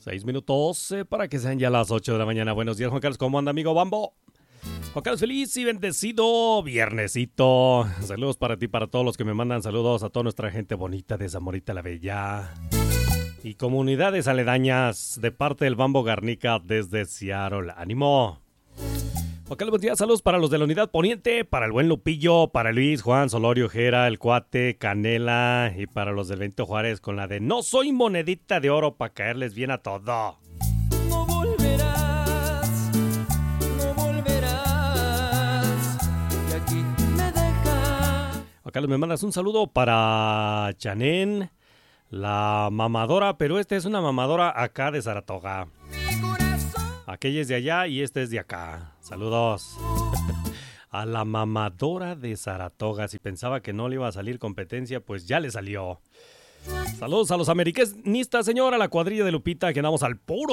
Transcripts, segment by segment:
6 minutos para que sean ya las 8 de la mañana. Buenos días, Juan Carlos. ¿Cómo anda, amigo Bambo? Juan Carlos, feliz y bendecido viernesito. Saludos para ti, para todos los que me mandan saludos, a toda nuestra gente bonita de Zamorita la Bella y comunidades aledañas de parte del Bambo Garnica desde Seattle. ¡Ánimo! Juan Carlos, buenos días. Saludos para los de la Unidad Poniente, para el buen Lupillo, para Luis, Juan, Solorio, Jera, el Cuate, Canela y para los del Benito Juárez con la de no soy monedita de oro para caerles bien a todo. No volverás, no volverás, y aquí me dejas. Juan Carlos, me mandas un saludo para Chanén, la mamadora, pero esta es una mamadora acá de Saratoga. Aquella es de allá y esta es de acá. Saludos a la mamadora de Saratoga. Si pensaba que no le iba a salir competencia, pues ya le salió. Saludos a los americanistas, señor, a la cuadrilla de Lupita, que andamos al puro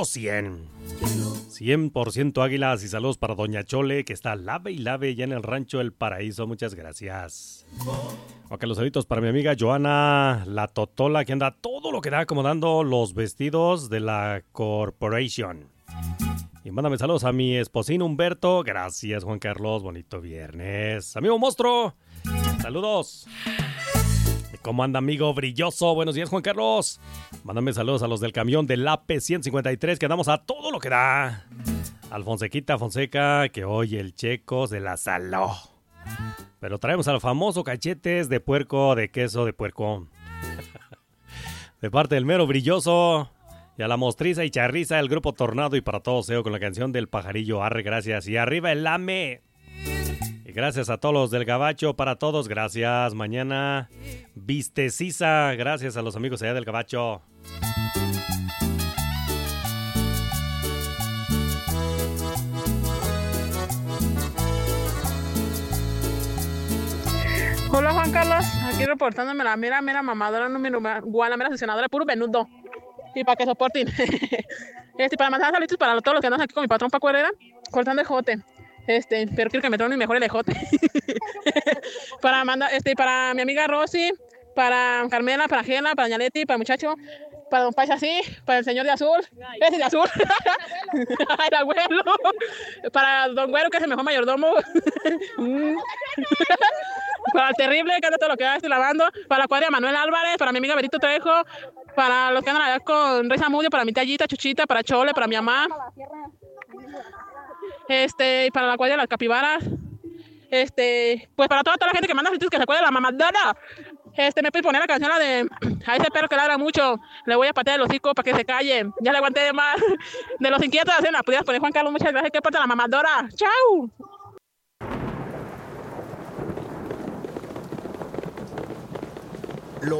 100% águilas. Y saludos para Doña Chole, que está lave y lave ya en el rancho El Paraíso. Muchas gracias. Ok, los saluditos para mi amiga Joana, la Totola, que anda todo lo que da acomodando los vestidos de la Corporation. Y mándame saludos a mi esposino Humberto. Gracias, Juan Carlos. Bonito viernes. Amigo monstruo, saludos. ¿Cómo anda, amigo brilloso? Buenos días, Juan Carlos. Mándame saludos a los del camión del AP 153, que andamos a todo lo que da. Al Fonseca, que hoy el Checo se la saló. Pero traemos al famoso cachetes de puerco, de queso de puerco. De parte del mero brilloso. Y a la mostriza y charriza del grupo Tornado y para todos con la canción del pajarillo. Arre, gracias. Y arriba el AME. Y gracias a todos los del Gabacho, para todos, gracias. Mañana Vistecisa, gracias a los amigos allá del Gabacho. Hola, Juan Carlos, aquí reportándome la mera mamadora número uno, la mera asesinadora, puro menudo. Y para que soporten. Para mandar saludos para todos los que andan aquí con mi patrón Paco Herrera, cortando ejote. Pero quiero que me tronen mejor el ejote. Para mandar, para mi amiga Rosy, para Carmela, para Gela, para Ñaleti, para el muchacho, para don Pacha, sí, para el señor de azul, ese de azul, el abuelo, para don Güero, que es el mejor mayordomo, para el terrible, que anda todo lo que estoy lavando, para la cuadra Manuel Álvarez, para mi amiga Berito Trejo, para los que andan allá con Rey Zamudio, para mi tallita, Chuchita, para Chole, para mi mamá, para la cuadra de las capibaras, pues para toda la gente que manda saludos, que se acuerde de la mamadora. Me puede poner la canción de a ese perro que ladra mucho, le voy a patear el hocico para que se calle. Ya le aguanté de más. De los inquietos, la pudieras poner, Juan Carlos, muchas gracias. ¿Qué parte de la mamadora? ¡Chao!